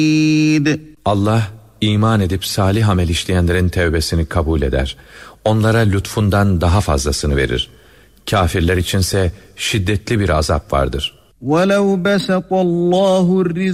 Allah iman edip salih amel işleyenlerin tevbesini kabul eder. Onlara lütfundan daha fazlasını verir. Kafirler içinse şiddetli bir azap vardır. وَلَوْ بَسَطَ اللّٰهُ